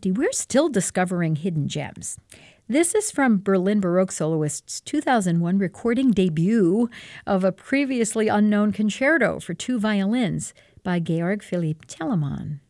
1950, we're still discovering hidden gems. This is from Berlin Baroque soloist's 2001 recording debut of a previously unknown concerto for two violins by Georg Philipp Telemann.